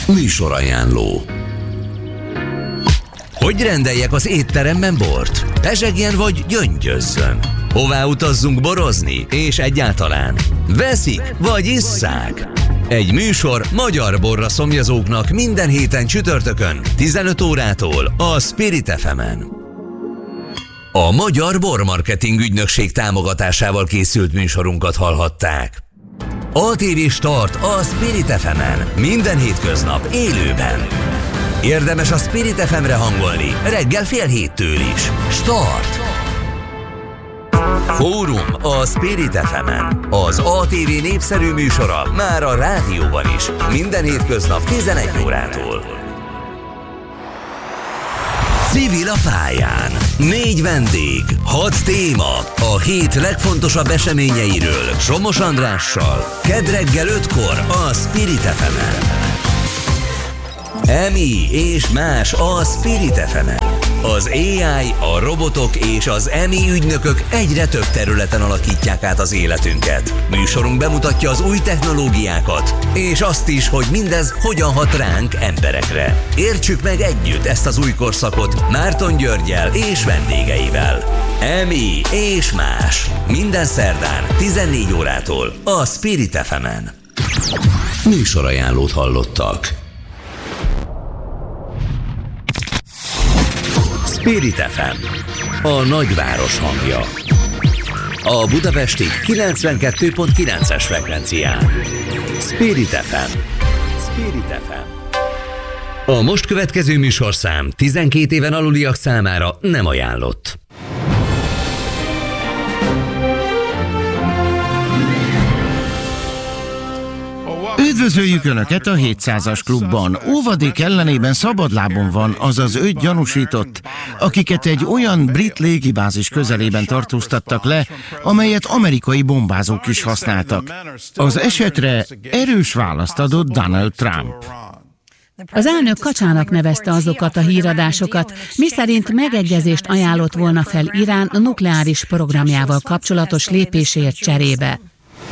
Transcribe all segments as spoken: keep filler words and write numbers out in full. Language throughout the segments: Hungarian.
Műsorajánló. Hogy rendeljek az étteremben bort? Pezsegjen vagy gyöngyözzön? Hová utazzunk borozni? És egyáltalán veszik vagy isszák? Egy műsor magyar borra szomjazóknak minden héten csütörtökön tizenöt órától a Spirit ef emen. A Magyar Bormarketing Ügynökség támogatásával készült műsorunkat hallhatták. á té vé Start a Spirit ef emen minden hétköznap élőben. Érdemes a Spirit ef emre hangolni reggel fél héttől is. Start! Fórum a Spirit ef emen. Az á té vé népszerű műsora már a rádióban is. Minden hétköznap tizenegy órától. Civil a pályán. Négy vendég, hat téma. A hét legfontosabb eseményeiről Somos Andrással. Kedd reggel ötkor a Spirit ef emen. Emi és más a Spirit ef emen. Az á i, a robotok és az Emi ügynökök egyre több területen alakítják át az életünket. Műsorunk bemutatja az új technológiákat, és azt is, hogy mindez hogyan hat ránk emberekre. Értsük meg együtt ezt az új korszakot Márton Györggyel és vendégeivel. Emi és más. Minden szerdán tizennégy órától a Spirit ef emen. Műsorajánlót hallottak. Spirit ef em, a nagyváros hangja. A budapesti kilencvenkettő pont kilences frekvencián. Spirit ef em. Spirit ef em. A most következő műsorszám tizenkét éven aluliak számára nem ajánlott. Üdvözöljük Önöket a hétszázas klubban. Óvadék ellenében szabadlábon van az az öt gyanúsított, akiket egy olyan brit légibázis közelében tartóztattak le, amelyet amerikai bombázók is használtak. Az esetre erős választ adott Donald Trump. Az elnök kacsának nevezte azokat a híradásokat, miszerint megegyezést ajánlott volna fel Irán a nukleáris programjával kapcsolatos lépésért cserébe.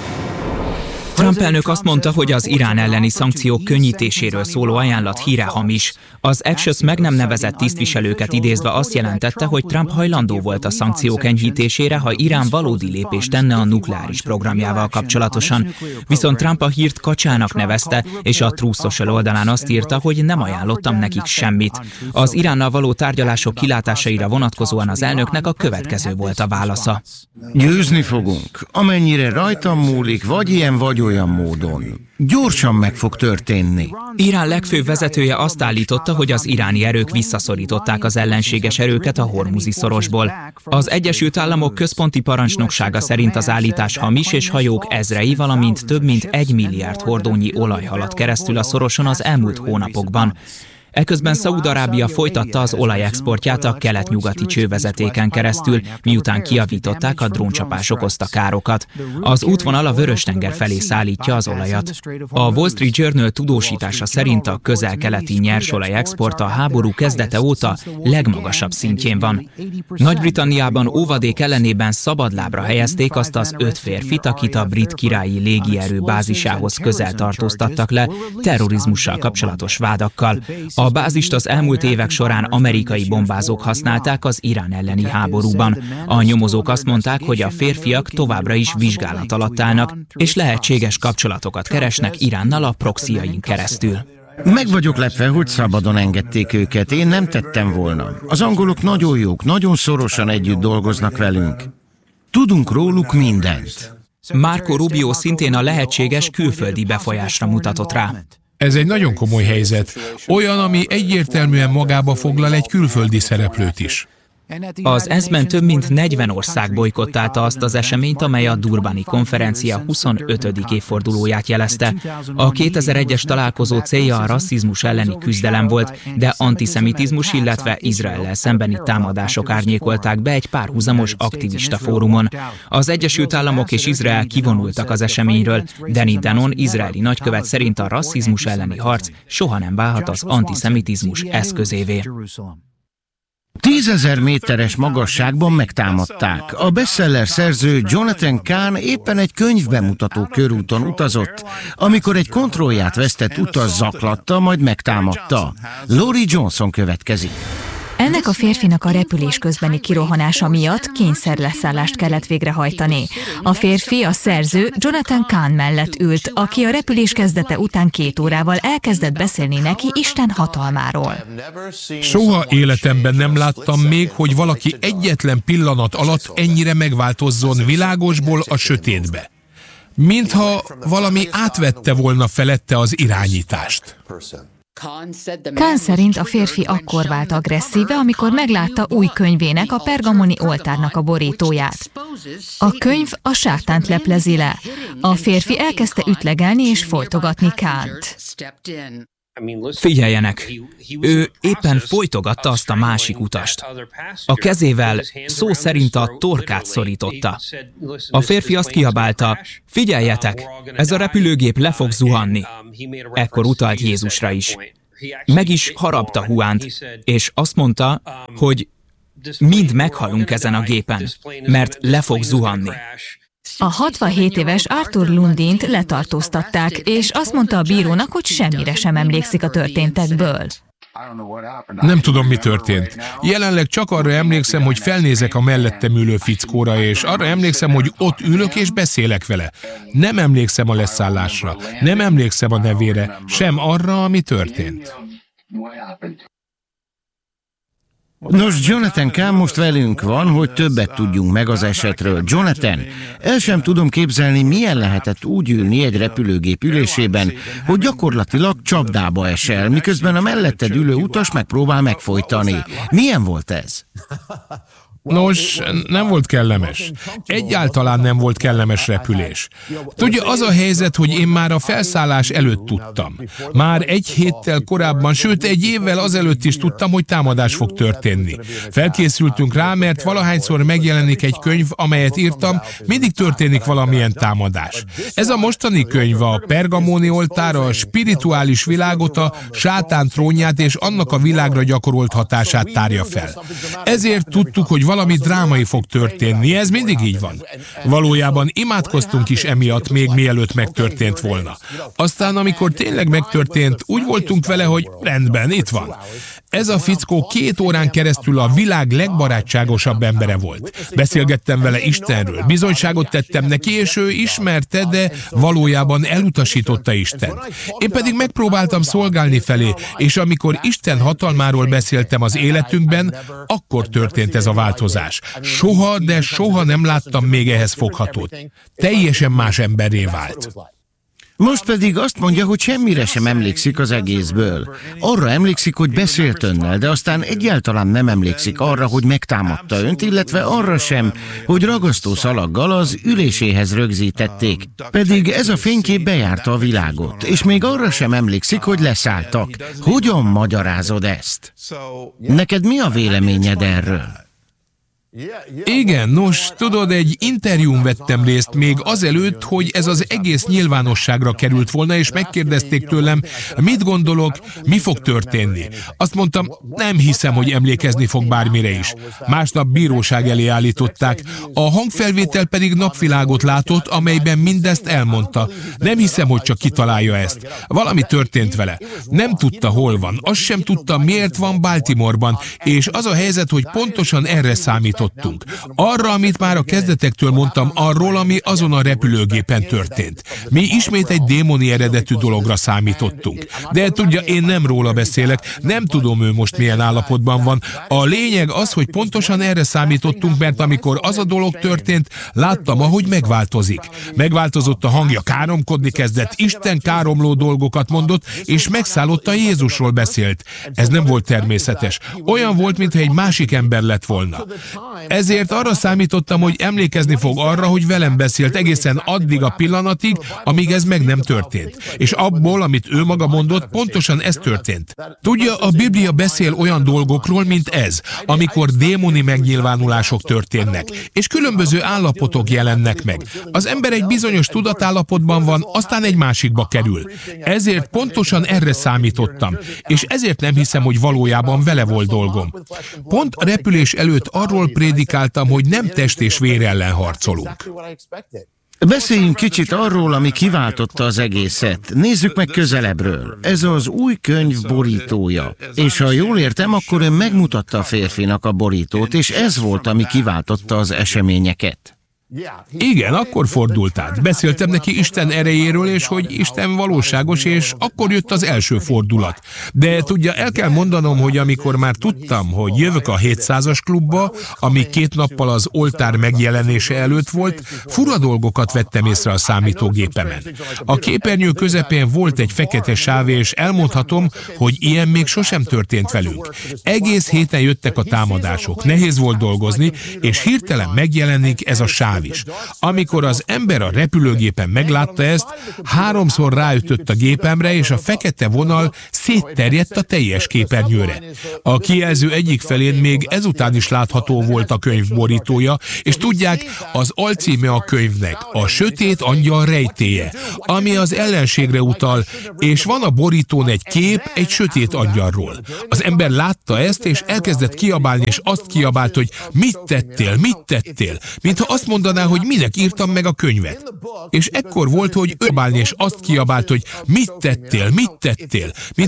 Trump elnök azt mondta, hogy az Irán elleni szankciók könnyítéséről szóló ajánlat híre hamis. Az Axios meg nem nevezett tisztviselőket idézve azt jelentette, hogy Trump hajlandó volt a szankciók enyhítésére, ha Irán valódi lépést tenne a nukleáris programjával kapcsolatosan. Viszont Trump a hírt kacsának nevezte, és a Truth Social oldalán azt írta, hogy nem ajánlottam nekik semmit. Az Iránnal való tárgyalások kilátásaira vonatkozóan az elnöknek a következő volt a válasza. Győzni fogunk, amennyire rajtam múlik, vagy ilyen vagy olyan módon. Gyorsan meg fog történni. Irán legfőbb vezetője azt állította, hogy az iráni erők visszaszorították az ellenséges erőket a Hormuzi szorosból. Az Egyesült Államok központi parancsnoksága szerint az állítás hamis, és hajók ezrei, valamint több mint egy milliárd hordónyi olaj haladt keresztül a szoroson az elmúlt hónapokban. Eközben Szaúd-Arábia folytatta az olajexportját a kelet-nyugati csővezetéken keresztül, miután kijavították a dróncsapás okozta károkat. Az útvonal a Vörös-tenger felé szállítja az olajat. A Wall Street Journal tudósítása szerint a közel-keleti nyersolaj export a háború kezdete óta legmagasabb szintjén van. Nagy-Britanniában óvadék ellenében szabadlábra helyezték azt az öt férfit, akit a brit királyi légierő bázisához közel tartóztattak le terrorizmussal kapcsolatos vádakkal. A bázist az elmúlt évek során amerikai bombázók használták az Irán elleni háborúban. A nyomozók azt mondták, hogy a férfiak továbbra is vizsgálat alatt állnak, és lehetséges kapcsolatokat keresnek Iránnal a proxyain keresztül. Meg vagyok lepve, hogy szabadon engedték őket. Én nem tettem volna. Az angolok nagyon jók, nagyon szorosan együtt dolgoznak velünk. Tudunk róluk mindent. Marco Rubio szintén a lehetséges külföldi befolyásra mutatott rá. Ez egy nagyon komoly helyzet, olyan, ami egyértelműen magába foglal egy külföldi szereplőt is. Az é u-ben több mint negyven ország bojkottálta azt az eseményt, amely a Durbani konferencia huszonötödik évfordulóját jelezte. A kétezer-egyes találkozó célja a rasszizmus elleni küzdelem volt, de antiszemitizmus, illetve Izraellel szembeni támadások árnyékolták be egy párhuzamos aktivista fórumon. Az Egyesült Államok és Izrael kivonultak az eseményről. Danny Danon, izraeli nagykövet szerint a rasszizmus elleni harc soha nem válhat az antiszemitizmus eszközévé. Tízezer méteres magasságban megtámadták. A bestseller szerző Jonathan Cahn éppen egy könyvbemutató körúton utazott, amikor egy kontrollját vesztett utas zaklatta, majd megtámadta. Laurie Johnson következik. Ennek a férfinak a repülés közbeni kirohanása miatt kényszerleszállást kellett végrehajtani. A férfi, a szerző Jonathan Cahn mellett ült, aki a repülés kezdete után két órával elkezdett beszélni neki Isten hatalmáról. Soha életemben nem láttam még, hogy valaki egyetlen pillanat alatt ennyire megváltozzon világosból a sötétbe. Mintha valami átvette volna felette az irányítást. Cahn szerint a férfi akkor vált agresszíve, amikor meglátta új könyvének, a pergamoni oltárnak a borítóját. A könyv a sátánt leplezi le. A férfi elkezdte ütlegelni és folytogatni Cahnt. Figyeljenek! Ő éppen folytogatta azt a másik utast. A kezével szó szerint a torkát szorította. A férfi azt kiabálta, figyeljetek, ez a repülőgép le fog zuhanni. Ekkor utalt Jézusra is. Meg is harapta Juánt, és azt mondta, hogy mind meghalunk ezen a gépen, mert le fog zuhanni. A hatvanhét éves Arthur Lundint letartóztatták, és azt mondta a bírónak, hogy semmire sem emlékszik a történtekből. Nem tudom, mi történt. Jelenleg csak arra emlékszem, hogy felnézek a mellettem ülő fickóra, és arra emlékszem, hogy ott ülök és beszélek vele. Nem emlékszem a leszállásra, nem emlékszem a nevére, sem arra, ami történt. Nos, Jonathan Cahn most velünk van, hogy többet tudjunk meg az esetről. Jonathan, el sem tudom képzelni, milyen lehetett úgy ülni egy repülőgép ülésében, hogy gyakorlatilag csapdába esel, miközben a melletted ülő utas megpróbál megfojtani. Milyen volt ez? Nos, nem volt kellemes. Egyáltalán nem volt kellemes repülés. Tudja, az a helyzet, hogy én már a felszállás előtt tudtam. Már egy héttel korábban, sőt egy évvel azelőtt is tudtam, hogy támadás fog történni. Felkészültünk rá, mert valahányszor megjelenik egy könyv, amelyet írtam, mindig történik valamilyen támadás. Ez a mostani könyv a pergamoni oltár, a spirituális világot, a sátán trónját és annak a világra gyakorolt hatását tárja fel. Ezért tudtuk, hogy valami drámai fog történni, ez mindig így van. Valójában imádkoztunk is emiatt, még mielőtt megtörtént volna. Aztán, amikor tényleg megtörtént, úgy voltunk vele, hogy rendben, itt van. Ez a fickó két órán keresztül a világ legbarátságosabb embere volt. Beszélgettem vele Istenről, bizonyságot tettem neki, és ő ismerte, de valójában elutasította Istent. Én pedig megpróbáltam szolgálni felé, és amikor Isten hatalmáról beszéltem az életünkben, akkor történt ez a változás. Soha, de soha nem láttam még ehhez foghatót. Teljesen más emberré vált. Most pedig azt mondja, hogy semmire sem emlékszik az egészből. Arra emlékszik, hogy beszélt önnel, de aztán egyáltalán nem emlékszik arra, hogy megtámadta önt, illetve arra sem, hogy ragasztószalaggal az üléséhez rögzítették. Pedig ez a fénykép bejárta a világot, és még arra sem emlékszik, hogy leszálltak. Hogyan magyarázod ezt? Neked mi a véleményed erről? Igen, nos, tudod, egy interjún vettem részt még azelőtt, hogy ez az egész nyilvánosságra került volna, és megkérdezték tőlem, mit gondolok, mi fog történni. Azt mondtam, nem hiszem, hogy emlékezni fog bármire is. Másnap bíróság elé állították, a hangfelvétel pedig napvilágot látott, amelyben mindezt elmondta. Nem hiszem, hogy csak kitalálja ezt. Valami történt vele. Nem tudta, hol van. Azt sem tudta, miért van Baltimoreban, és az a helyzet, hogy pontosan erre számít. Arra, amit már a kezdetektől mondtam, arról, ami azon a repülőgépen történt. Mi ismét egy démoni eredetű dologra számítottunk. De tudja, én nem róla beszélek, nem tudom, ő most milyen állapotban van. A lényeg az, hogy pontosan erre számítottunk, mert amikor az a dolog történt, láttam, ahogy megváltozik. Megváltozott a hangja, káromkodni kezdett, Isten káromló dolgokat mondott, és megszállotta Jézusról beszélt. Ez nem volt természetes. Olyan volt, mintha egy másik ember lett volna. Ezért arra számítottam, hogy emlékezni fog arra, hogy velem beszélt egészen addig a pillanatig, amíg ez meg nem történt. És abból, amit ő maga mondott, pontosan ez történt. Tudja, a Biblia beszél olyan dolgokról, mint ez, amikor démoni megnyilvánulások történnek, és különböző állapotok jelennek meg. Az ember egy bizonyos tudatállapotban van, aztán egy másikba kerül. Ezért pontosan erre számítottam, és ezért nem hiszem, hogy valójában vele volt dolgom. Pont a repülés előtt arról prédikáltam, hogy nem test és vér ellen harcolunk. Beszéljünk kicsit arról, ami kiváltotta az egészet. Nézzük meg közelebbről. Ez az új könyv borítója. És ha jól értem, akkor ön megmutatta a férfinak a borítót, és ez volt, ami kiváltotta az eseményeket. Igen, akkor fordult át. Beszéltem neki Isten erejéről, és hogy Isten valóságos, és akkor jött az első fordulat. De tudja, el kell mondanom, hogy amikor már tudtam, hogy jövök a hétszázas klubba, ami két nappal az oltár megjelenése előtt volt, fura dolgokat vettem észre a számítógépemen. A képernyő közepén volt egy fekete sáv, és elmondhatom, hogy ilyen még sosem történt velünk. Egész héten jöttek a támadások, nehéz volt dolgozni, és hirtelen megjelenik ez a sáv is. Amikor az ember a repülőgépen meglátta ezt, háromszor ráütött a gépemre, és a fekete vonal szétterjedt a teljes képernyőre. A kijelző egyik felén még ezután is látható volt a könyv borítója, és tudják, az alcíme a könyvnek a Sötét Angyal rejtélye, ami az ellenségre utal, és van a borítón egy kép egy sötét angyalról. Az ember látta ezt, és elkezdett kiabálni, és azt kiabált, hogy mit tettél, mit tettél, mintha azt mondaná, hogy minek írtam meg a könyvet. És ekkor volt, hogy kiabálni, és azt kiabált, hogy mit tettél, mit tettél, mint